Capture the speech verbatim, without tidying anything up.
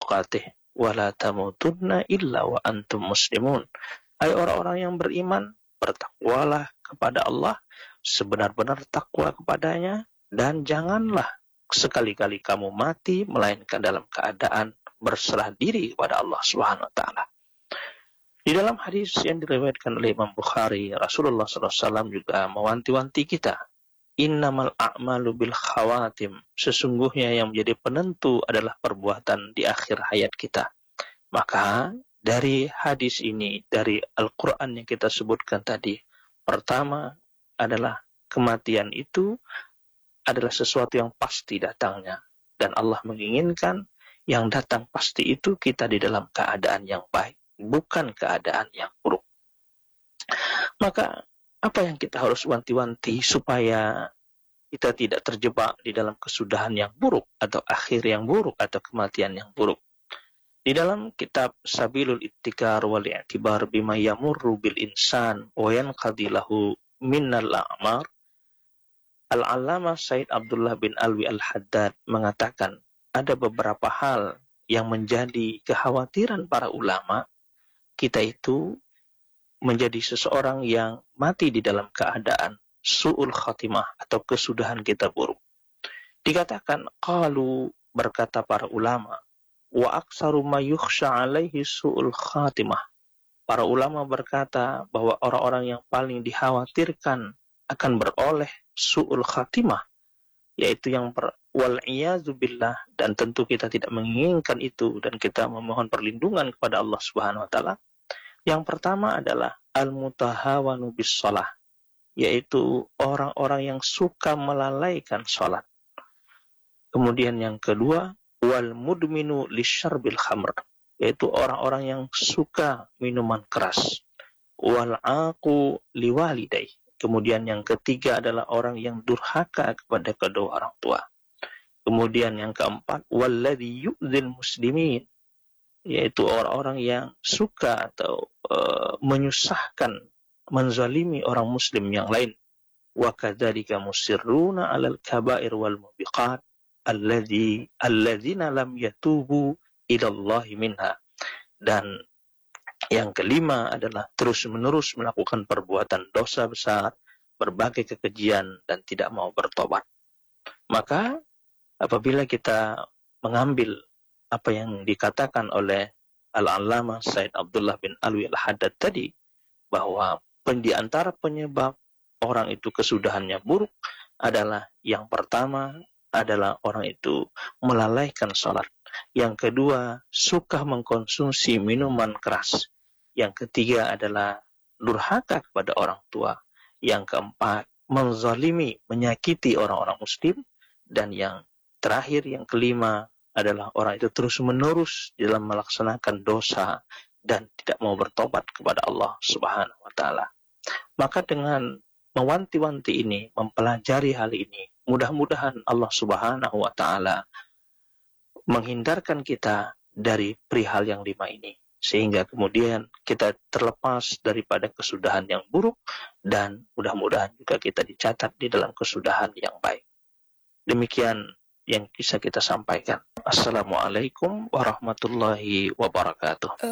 tuqatih wa la tamutunna illa wa antum muslimun. Hai orang-orang yang beriman, bertakwalah kepada Allah sebenar-benar takwa kepadanya, dan janganlah sekali-kali kamu mati melainkan dalam keadaan berserah diri kepada Allah Subhanahu wa taala. Di dalam hadis yang diriwayatkan oleh Imam Bukhari, Rasulullah sallallahu alaihi wasallam juga mewanti-wanti kita, innamal a'malu bil khawatim, sesungguhnya yang menjadi penentu adalah perbuatan di akhir hayat kita. Maka dari hadis ini, dari Al-Quran yang kita sebutkan tadi, pertama adalah kematian itu adalah sesuatu yang pasti datangnya, dan Allah menginginkan yang datang pasti itu kita di dalam keadaan yang baik, bukan keadaan yang buruk. Maka apa yang kita harus wanti-wanti supaya kita tidak terjebak di dalam kesudahan yang buruk, atau akhir yang buruk, atau kematian yang buruk? Di dalam kitab Sabilul Ittikar wal I'tibar bima yamurru bil insan wa yanqadi lahu minnal a'mar, Al-Allamah Said Abdullah bin Alwi Al-Haddad mengatakan ada beberapa hal yang menjadi kekhawatiran para ulama. Kita itu menjadi seseorang yang mati di dalam keadaan su'ul khatimah, atau kesudahan kita buruk. Dikatakan, qalu, berkata para ulama, wa aksaru ma yukhsha alaihi su'ul khatimah. Para ulama berkata bahwa orang-orang yang paling dikhawatirkan akan beroleh su'ul khatimah, yaitu yang per, wal iyazu billah, dan tentu kita tidak menginginkan itu, dan kita memohon perlindungan kepada Allah Subhanahu wa taala. Yang pertama adalah al-mutahawanu bis shalah, yaitu orang-orang yang suka melalaikan salat. Kemudian yang kedua, wal mudminu lisyarbil khamr, yaitu orang-orang yang suka minuman keras. Wal aqu liwalidayh. Kemudian yang ketiga adalah orang yang durhaka kepada kedua orang tua. Kemudian yang keempat, walladzi yu'dzil muslimin, yaitu orang-orang yang suka atau uh, menyusahkan, menzalimi orang muslim yang lain. Wa kadzalika musirruna 'alal kaba'ir wal mubiqat alladzi alladzina lam yatubu ila Allah minha. Dan yang kelima adalah terus-menerus melakukan perbuatan dosa besar, berbagai kekejian, dan tidak mau bertobat. Maka apabila kita mengambil apa yang dikatakan oleh Al-Allamah Said Abdullah bin Alwi Al-Haddad tadi, bahwa di antara penyebab orang itu kesudahannya buruk adalah, yang pertama adalah orang itu melalaikan sholat. Yang kedua, suka mengkonsumsi minuman keras. Yang ketiga adalah durhaka kepada orang tua. Yang keempat, menzalimi, menyakiti orang-orang muslim. Dan yang terakhir, yang kelima, adalah orang itu terus-menerus dalam melaksanakan dosa dan tidak mau bertobat kepada Allah Subhanahu wa taala. Maka dengan mewanti-wanti ini, mempelajari hal ini, mudah-mudahan Allah Subhanahu wa taala menghindarkan kita dari perihal yang lima ini, sehingga kemudian kita terlepas daripada kesudahan yang buruk, dan mudah-mudahan juga kita dicatat di dalam kesudahan yang baik. Demikian yang bisa kita sampaikan. Assalamualaikum warahmatullahi wabarakatuh.